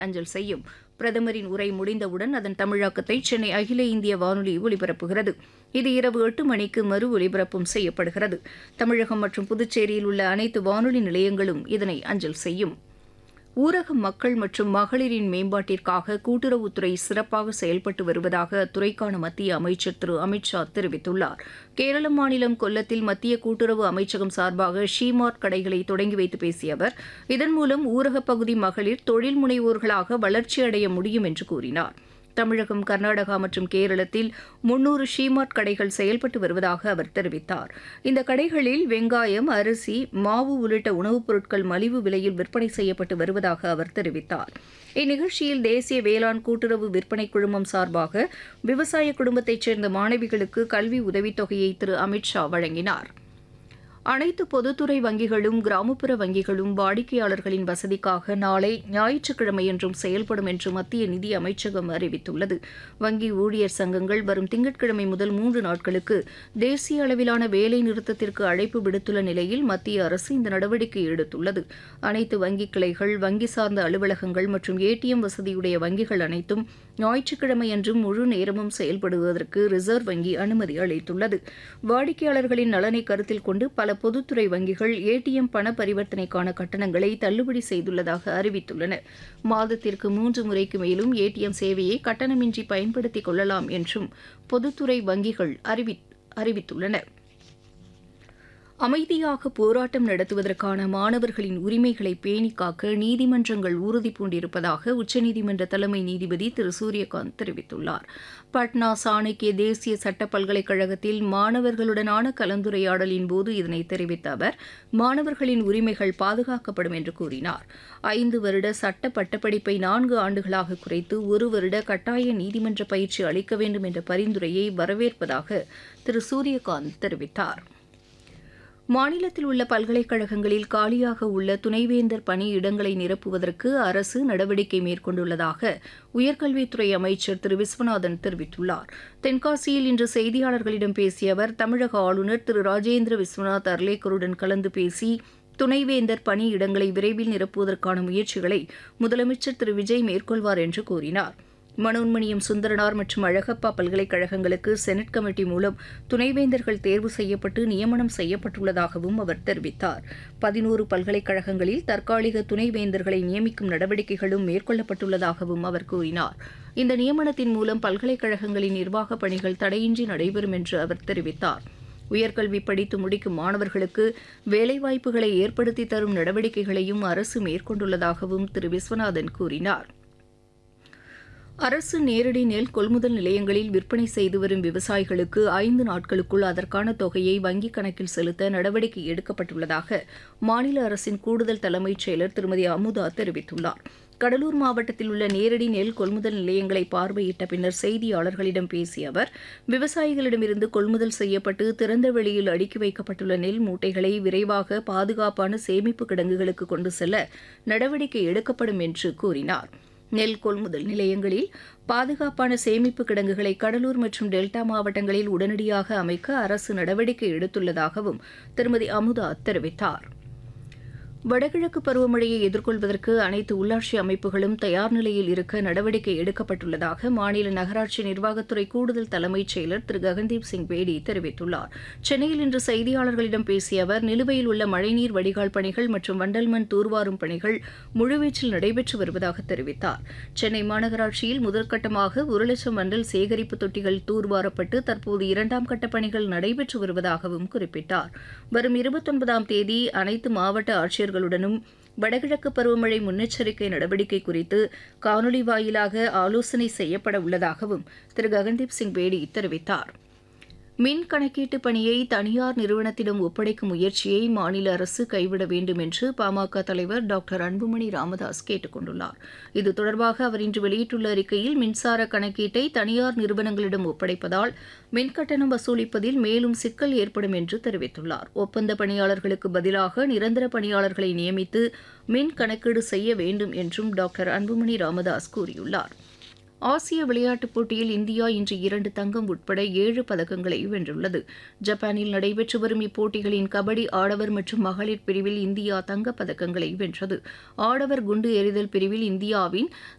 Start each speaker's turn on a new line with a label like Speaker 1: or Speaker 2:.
Speaker 1: அஞ்சல் செய்யும். பிரதமரின் உரை முடிந்தவுடன் அதன் தமிழாக்கத்தை சென்னை அகில இந்திய வானொலி ஒலிபரப்புகிறது. இது இரவு 8 மணிக்கு மறு ஒலிபரப்பும் செய்யப்படுகிறது. தமிழகம் மற்றும் புதுச்சேரியில் உள்ள அனைத்து வானொலி நிலையங்களும் இதனை அஞ்சல் செய்யும். ஊரக மக்கள் மற்றும் மகளிரின் மேம்பாட்டிற்காக கூட்டுறவுத்துறை சிறப்பாக செயல்பட்டு வருவதாக அத்துறைக்கான மத்திய அமைச்சர் திரு அமித் ஷா தெரிவித்துள்ளார். கேரள மாநிலம் கொல்லத்தில் மத்திய கூட்டுறவு அமைச்சகம் சார்பாக ஷீமார்ட் கடைகளை தொடங்கி வைத்து பேசிய அவர், இதன் மூலம் ஊரகப் பகுதி மகளிர் தொழில் முனைவோர்களாக வளர்ச்சியடைய முடியும் என்று கூறினார். தமிழகம், கர்நாடகா மற்றும் கேரளத்தில் 300 ஷீமார்ட் கடைகள் செயல்பட்டு வருவதாக அவர் தெரிவித்தார். இந்த கடைகளில் வெங்காயம், அரிசி, மாவு உள்ளிட்ட உணவுப் பொருட்கள் மலிவு விலையில் விற்பனை செய்யப்பட்டு வருவதாக அவர் தெரிவித்தார். இந்நிகழ்ச்சியில் தேசிய வேளாண் கூட்டுறவு விற்பனை குழுமம் சார்பாக விவசாய குடும்பத்தைச் சேர்ந்த மாணவிகளுக்கு கல்வி உதவித்தொகையை திரு அமித் ஷா வழங்கினார். அனைத்து பொதுத்துறை வங்கிகளும் கிராமப்புற வங்கிகளும் வாடிக்கையாளர்களின் வசதிக்காக நாளை ஞாயிற்றுக்கிழமையன்றும் செயல்படும் என்று மத்திய நிதி அமைச்சகம் அறிவித்துள்ளது. வங்கி ஊழியர் சங்கங்கள் வரும் திங்கட்கிழமை முதல் 3 நாட்களுக்கு தேசிய அளவிலான வேலை நிறுத்தத்திற்கு அழைப்பு விடுத்துள்ள நிலையில் மத்திய அரசு இந்த நடவடிக்கை எடுத்துள்ளது. அனைத்து வங்கிக் கிளைகள், வங்கி சார்ந்த அலுவலகங்கள் மற்றும் ஏடிஎம் வசதியுடைய வங்கிகள் அனைத்தும் ஞாயிற்றுக்கிழமையன்றும் முழு நேரமும் செயல்படுவதற்கு ரிசர்வ் வங்கி அனுமதி அளித்துள்ளது. வாடிக்கையாளர்களின் நலனை கருத்தில் கொண்டு பல பொதுத்துறை வங்கிகள் ஏடிஎம் பண பரிவர்த்தனைக்கான கட்டணங்களை தள்ளுபடி செய்துள்ளதாக அறிவித்துள்ளன. மாதத்திற்கு 3 முறைக்கு மேலும் ஏடிஎம் சேவையை கட்டணமின்றி பயன்படுத்திக் கொள்ளலாம் என்றும் பொதுத்துறை வங்கிகள் அறிவித்துள்ளன. அமைதியாக போராட்டம் நடத்துவதற்கான மாணவர்களின் உரிமைகளை பேணிக் காக்க நீதிமன்றங்கள் உறுதிபூண்டிருப்பதாக உச்சநீதிமன்ற தலைமை நீதிபதி திரு சூரியகாந்த் தெரிவித்துள்ளார். பட்னா சாணக்கிய தேசிய சட்ட பல்கலைக்கழகத்தில் மாணவர்களுடனான கலந்துரையாடலின் போது இதனை தெரிவித்த அவர், மாணவர்களின் உரிமைகள் பாதுகாக்கப்படும் என்று கூறினார். 5 வருட சட்ட பட்டப்படிப்பை 4 ஆண்டுகளாக குறைத்து 1 வருட கட்டாய நீதிமன்ற பயிற்சி அளிக்க வேண்டும் என்ற பரிந்துரையை வரவேற்பதாக திரு சூரியகாந்த் தெரிவித்தார். மாநிலத்தில் உள்ள பல்கலைக்கழகங்களில் காலியாக உள்ள துணைவேந்தர் பணியிடங்களை நிரப்புவதற்கு அரசு நடவடிக்கை மேற்கொண்டுள்ளதாக உயர்கல்வித்துறை அமைச்சர் திரு விஸ்வநாதன் தெரிவித்துள்ளார். தென்காசியில் இன்று செய்தியாளர்களிடம் பேசிய அவர், தமிழக ஆளுநர் திரு ராஜேந்திர விஸ்வநாத் அர்லேக்கருடன் கலந்து பேசி துணைவேந்தர் பணியிடங்களை விரைவில் நிரப்புவதற்கான முயற்சிகளை முதலமைச்சர் திரு விஜய் மேற்கொள்வார் என்று கூறினார். மனோன்மணியம் சுந்தரனார் மற்றும் அழகப்பா பல்கலைக்கழகங்களுக்கு செனட் கமிட்டி மூலம் துணைவேந்தர்கள் தேர்வு செய்யப்பட்டு நியமனம் செய்யப்பட்டுள்ளதாகவும் அவர் தெரிவித்தார். 11 பல்கலைக்கழகங்களில் தற்காலிக துணைவேந்தர்களை நியமிக்கும் நடவடிக்கைகளும் மேற்கொள்ளப்பட்டுள்ளதாகவும் அவர் கூறினார். இந்த நியமனத்தின் மூலம் பல்கலைக்கழகங்களின் நிர்வாகப் பணிகள் தடையின்றி நடைபெறும் என்று அவர் தெரிவித்தார். உயர்கல்வி படித்து முடிக்கும் மாணவர்களுக்கு வேலைவாய்ப்புகளை ஏற்படுத்தி தரும் நடவடிக்கைகளையும் அரசு மேற்கொண்டுள்ளதாகவும் திரு விஸ்வநாதன் கூறினார். அரசு நேரடி நெல் கொள்முதல் நிலையங்களில் விற்பனை செய்து வரும் விவசாயிகளுக்கு 5 நாட்களுக்குள் அதற்கான தொகையை வங்கிக் கணக்கில் செலுத்த நடவடிக்கை எடுக்கப்பட்டுள்ளதாக மாநில அரசின் கூடுதல் தலைமைச் செயலர் திருமதி அமுதா தெரிவித்துள்ளார். கடலூர் மாவட்டத்தில் உள்ள நேரடி நெல் கொள்முதல் நிலையங்களை பார்வையிட்ட பின்னர் செய்தியாளர்களிடம் பேசிய அவர், விவசாயிகளிடமிருந்து கொள்முதல் செய்யப்பட்டு திறந்த வெளியில் அடுக்கி வைக்கப்பட்டுள்ள நெல் மூட்டைகளை விரைவாக பாதுகாப்பான சேமிப்பு கிடங்குகளுக்கு கொண்டு செல்ல நடவடிக்கை எடுக்கப்படும் என்று கூறினார். நெல் கொள்முதல் நிலையங்களில் பாதுகாப்பான சேமிப்பு கிடங்குகளை கடலூர் மற்றும் டெல்டா மாவட்டங்களில் உடனடியாக அமைக்க அரசு நடவடிக்கை எடுத்துள்ளதாகவும் திருமதி அமுதா தெரிவித்தார். வடகிழக்கு பருவமழையை எதிர்கொள்வதற்கு அனைத்து உள்ளாட்சி அமைப்புகளும் தயார் நிலையில் இருக்க நடவடிக்கை எடுக்கப்பட்டுள்ளதாக மாநில நகராட்சி நிர்வாகத்துறை கூடுதல் தலைமைச் செயலர் திரு ககன்தீப் சிங் பேடி தெரிவித்துள்ளார். சென்னையில் இன்று செய்தியாளர்களிடம் பேசிய அவர், நிலுவையில் உள்ள மழைநீர் வடிகால் பணிகள் மற்றும் வண்டல் மண் தூர்வாரும் பணிகள் முழுவீச்சில் நடைபெற்று வருவதாக தெரிவித்தார். சென்னை மாநகராட்சியில் முதற்கட்டமாக 1,00,000 வண்டல் சேகரிப்பு தொட்டிகள் தூர்வாரப்பட்டு தற்போது 2ஆம் கட்ட பணிகள் நடைபெற்று வருவதாகவும் குறிப்பிட்டார். வரும் 29ஆம் தேதி அனைத்து மாவட்ட ஆட்சியர்களுடனும் வடகிழக்கு பருவமழை முன்னெச்சரிக்கை நடவடிக்கை குறித்து காணொலி வாயிலாக ஆலோசனை செய்யப்பட உள்ளதாகவும் திரு ககன்தீப் சிங் பேடி தெரிவித்தார். மின் கணக்கீட்டு பணியை தனியார் நிறுவனத்திடம் ஒப்படைக்கும் முயற்சியை மாநில அரசு கைவிட வேண்டும் என்று பாமக தலைவர் டாக்டர் அன்புமணி ராமதாஸ் கேட்டுக் கொண்டுள்ளார். இது தொடர்பாக அவர் இன்று வெளியிட்டுள்ள அறிக்கையில், மின்சார கணக்கீட்டை தனியார் நிறுவனங்களிடம் ஒப்படைப்பதால் மின்கட்டணம் வசூலிப்பதில் மேலும் சிக்கல் ஏற்படும் என்று தெரிவித்துள்ளார். ஒப்பந்த பணியாளர்களுக்கு பதிலாக நிரந்தர பணியாளர்களை நியமித்து மின் கணக்கீடு செய்ய வேண்டும் என்றும் டாக்டர் அன்புமணி ராமதாஸ் கூறியுள்ளார். ஆசிய விளையாட்டுப் போட்டியில் இந்தியா இன்று 2 தங்கம் உட்பட 7 பதக்கங்களை வென்றுள்ளது. ஜப்பானில் நடைபெற்று வரும் இப்போட்டிகளின் கபடி ஆடவர் மற்றும் மகளிர் பிரிவில் இந்தியா தங்கப் பதக்கங்களை வென்றது. ஆடவர் குண்டு எறிதல் பிரிவில் இந்தியாவின்